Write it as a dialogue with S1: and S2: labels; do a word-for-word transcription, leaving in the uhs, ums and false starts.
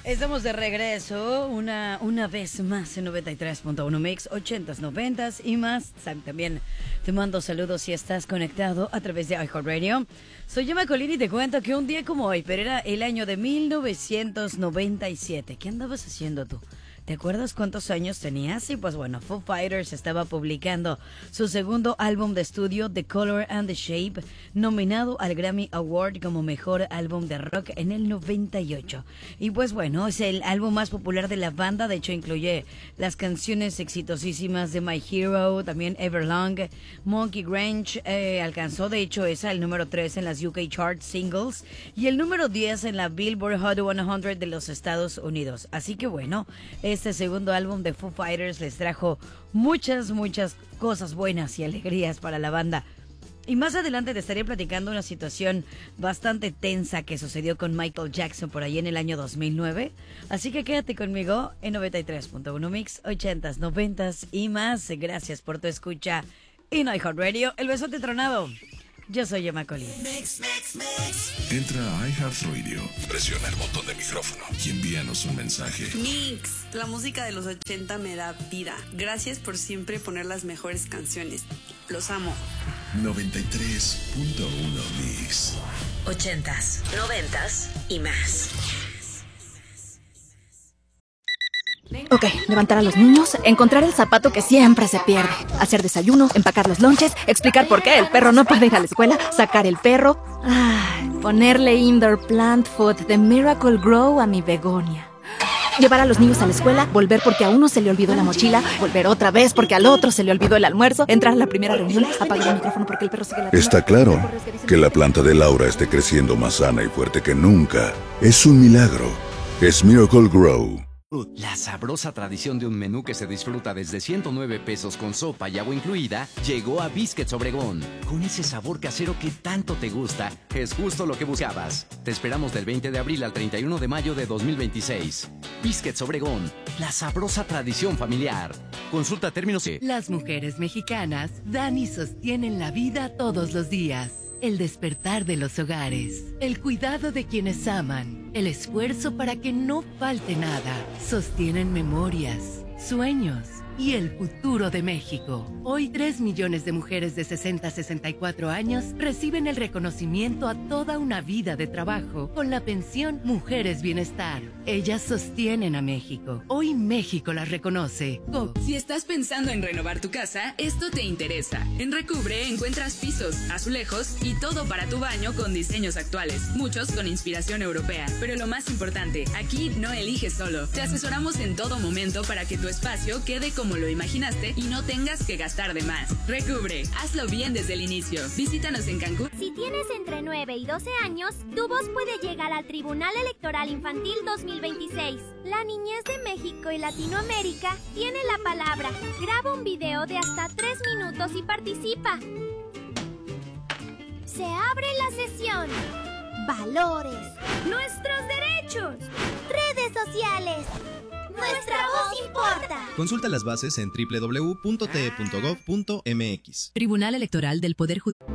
S1: Estamos de regreso una, una vez más en noventa y tres punto uno Mix, ochentas, noventas y más. También te mando saludos si estás conectado a través de iHeartRadio. Soy Gemma Colín y te cuento que un día como hoy, pero era el año de mil novecientos noventa y siete. ¿Qué andabas haciendo tú? ¿Te acuerdas cuántos años tenías? Y pues bueno, Foo Fighters estaba publicando su segundo álbum de estudio, The Color and the Shape, nominado al Grammy Award como mejor álbum de rock en el noventa y ocho. Y pues bueno, es el álbum más popular de la banda, de hecho incluye las canciones exitosísimas de My Hero, también Everlong, Monkey Wrench, eh, alcanzó de hecho esa el número tres en las U K Chart Singles y el número diez en la Billboard Hot cien de los Estados Unidos. Así que bueno, este segundo álbum de Foo Fighters les trajo muchas, muchas cosas buenas y alegrías para la banda. Y más adelante te estaré platicando una situación bastante tensa que sucedió con Michael Jackson por ahí en el año dos mil nueve. Así que quédate conmigo en noventa y tres punto uno Mix, ochentas, noventas y más. Gracias por tu escucha en iHeartRadio. El besote tronado. Yo soy Gemma Colín.
S2: Mix, mix, mix. Entra a iHeartRadio, presiona el botón de micrófono y envíanos un mensaje.
S3: Mix, la música de los ochenta me da vida. Gracias por siempre poner las mejores canciones. Los amo.
S2: noventa y tres punto uno Mix.
S4: Ochentas, noventas y más.
S5: Ok, levantar a los niños, encontrar el zapato que siempre se pierde, hacer desayuno, empacar los lonches, explicar por qué el perro no puede ir a la escuela, sacar el perro, ay, ponerle indoor plant food de Miracle Grow a mi begonia. Llevar a los niños a la escuela, volver porque a uno se le olvidó la mochila, volver otra vez porque al otro se le olvidó el almuerzo, entrar a la primera reunión, apagar el micrófono porque el perro sigue latiendo.
S2: Está claro que la planta de Laura esté creciendo más sana y fuerte que nunca. Es un milagro. Es Miracle Grow.
S6: La sabrosa tradición de un menú que se disfruta desde ciento nueve pesos con sopa y agua incluida llegó a Biscuits Obregón. Con ese sabor casero que tanto te gusta, es justo lo que buscabas. Te esperamos del veinte de abril al treinta y uno de mayo de dos mil veintiséis. Biscuits Obregón, la sabrosa tradición familiar. Consulta términos.
S7: Las mujeres mexicanas dan y sostienen la vida todos los días. El despertar de los hogares, el cuidado de quienes aman, el esfuerzo para que no falte nada, sostienen memorias, sueños y el futuro de México. Hoy tres millones de mujeres de sesenta a sesenta y cuatro años reciben el reconocimiento a toda una vida de trabajo con la pensión Mujeres Bienestar. Ellas sostienen a México. Hoy México las reconoce. Go.
S8: Si estás pensando en renovar tu casa, esto te interesa. En Recubre encuentras pisos, azulejos y todo para tu baño con diseños actuales, muchos con inspiración europea. Pero lo más importante, aquí no eliges solo. Te asesoramos en todo momento para que tu espacio quede como como lo imaginaste y no tengas que gastar de más. Recubre, hazlo bien desde el inicio. Visítanos en Cancún.
S9: Si tienes entre nueve y doce años, tu voz puede llegar al Tribunal Electoral Infantil dos mil veintiséis. La niñez de México y Latinoamérica tiene la palabra. Graba un video de hasta tres minutos y participa. Se abre la sesión. Valores. Nuestros derechos. Redes sociales. Nuestra voz importa.
S10: Consulta las bases en doble u doble u doble u punto t e punto gov punto m x.
S7: Tribunal Electoral del Poder Judicial.